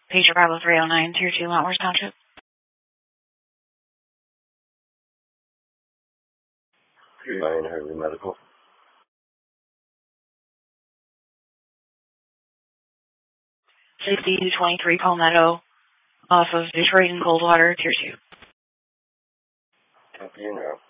Pager Bravo 309, Tier 2, Mount Township. Ryan Harley Medical. 6023 Palmetto, off of Detroit and Coldwater, Tier 2. Copy you now.